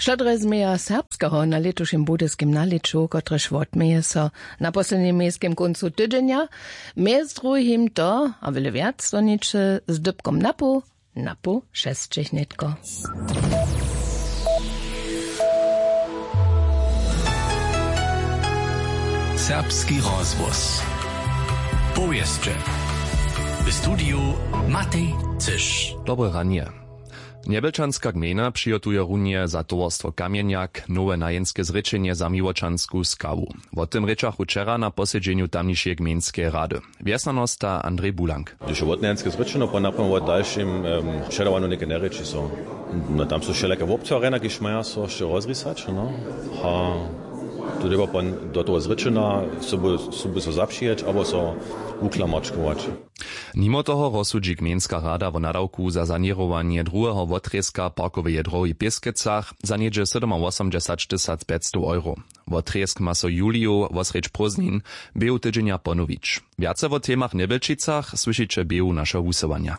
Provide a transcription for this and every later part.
Šodre zmeja serbskeho na letošim budyskim naliču, kotrež odmeje so na poslednjem miejskim koncu tydzenia, mez druhim to, a wiele wiac to nicze z dybkom napu 6 netko. Serbski rozvoz. Powieszcze. W studiu Matej Cysz. Dobre ranie. Niebelčanská gmina přijotuje runie za towarstwo Kamieniak nowe najenske zrečenie za Miłočansku skawu. O tym rečach včera na posiedzeniu tamniejszej gminskiej rady. Wiesnanosta Andrzej Bulank. Když je najenske zrečeno, pa napram o dalším šedovanu neke nereči so. No, tam so všeleke voptvarena, ki šmaja so še rozrisać, no. Tu treba pa do toho zrečena, so by so zapšijeć, abo so uklamačkovač. Mimo toho rozsudzi gminska rada o nadawku za sanierowanie druhého wotrieska parkowej drogi w Pieskecach za niedzie 87 500 euro. Wotriesk ma so Juliju wosrecz Proznin był tydzienia ponowić. Wiace o temach w Nebelčicach słyszycie był nasze husowania.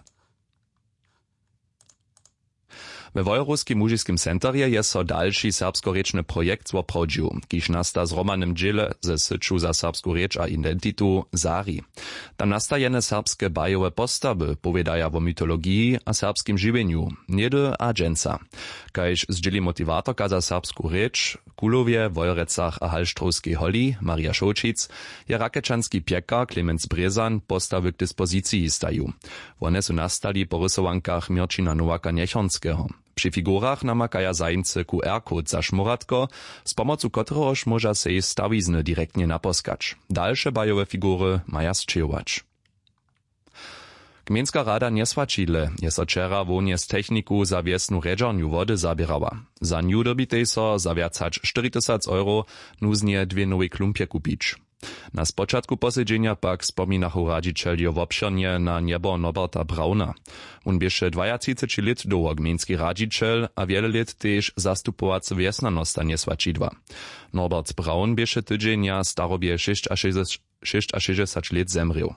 We Wojrowskim mužiskim centarje je so další serbskorečny projekt zwoprawdził, kiż nasta z romanym dziele ze syczu za serbsku recz a identitu Zari. Tam nastajene serbskie bajowe postawy powiedaja o mitologii a serbskim żywieniu, niedy a dżęca. Kajż zdzieli motivatorka za serbsku recz, Kulowie, Wojrecach a Halštrovskiej holi, Maria Šolčic, je rakečanski piekar Klemens Brezan postawy k dyspozycji staju. One su nastali po rysowankach Mirčina Nowaka Niechonskiego. Przy figurach namakaja zajńcy QR-kod za szmuratko, z pomocą któregoż może się stawizny direktnie naposkać. Dalsze bajowe figury maja sczyjować. Gminska rada nie swačile, je so wczera wonie z techniku za wiesnu redzarniu wody zabierała. Za niu dobitej so za viacać 4000 euro nuznie 2 nowe klumpie kupić. Na spočatku posiedzenia pak spominachu radzicieljo wobširnie na niebo Norberta Brauna. On bieše 32 lat doło gminski radziciel a wiele lat też zastupowacy wiesnanosta nie swačidła. Norbert Braun bieše tydzienia starobie 66 lat zemrał.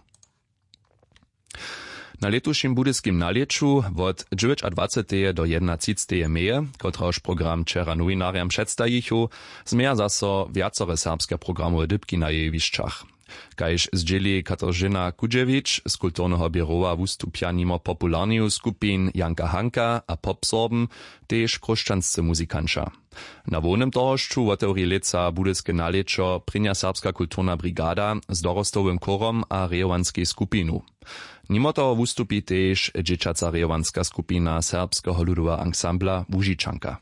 Na letušim budyskim nalieču od 29. do 31. meje, kotraž program wczera nowinariam przedstajichu, zmieja zaso viacore serbske programowe dybki na jewišćach. Kajž zdzieli Katarzyna Kudžević z kulturnego biura wystupia nimo popularnych skupin Janka Hanka a Popsorben, też kruščanscy muzikanča. Na wolnym dorożczu otewri leca budyskie naliečo prinja serbska kulturna brigada z dorostowym korom a rejowanskiej skupinu. Mimo toho wystupi też dzieciaca rejowanska skupina serbskiego ludowego ansambla Łužičanka.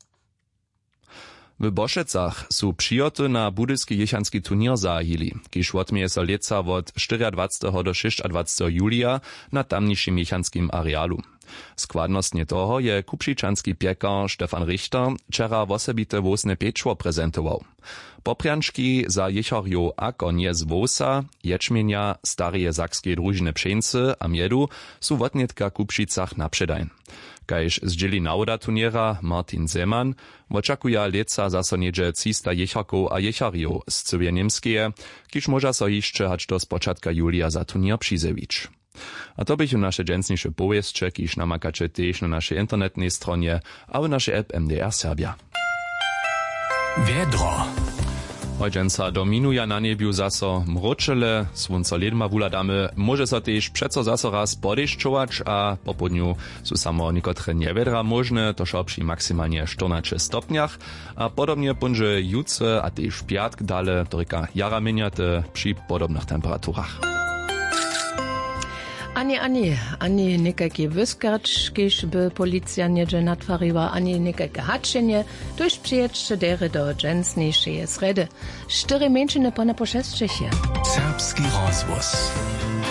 W Bošecach su přijoty na budyski jechanski turnier zahili, kiž odmieje so leca od 24. do 26. julija na tamniejszym jechanskim arealu. Składnostnie toho je kupšičanski piekar Stefan Richter wczera wosebite wosne pieczło prezentował. Poprianczki za jecharjo akonie z wosa, ječmienia, stareje sakskie družine pšence a miedu su w odnietka Kupšicach napředajn. Kajž zdzieli nauda turniera Martin Zeman, očakuja leca zaso niedzie 300 jecharków a jecharjo z cywie niemskie, kiž moža so jeszcze hać do spočatka julija za turnier přizewić. A to bychu nasze dżęsniejsze powieszcze, kiż namakacie też na naszej internetnej stronie, a w naszej app MDR Serbia. Wiedro. Hojdżęca dominuja na niebiu zaso mroczele, słonco ledma wuladamy, może so też przeco zaso raz podeszczować, a po południu su samo niekotre niewiedra możne, to szło przy maksymalnie 14 stopniach, a podobnie będzie jutce, a też piatk dale, to ryka jara miniate przy podobnych temperaturach. Ani nekajki wyskacz, kiż by policja niedzie natwariła, ani nekajke haczenie, tuż przyjedźcie dery do dżęsniejszej sredy. 4 mężczyzny po 6 Serbski rozvoz.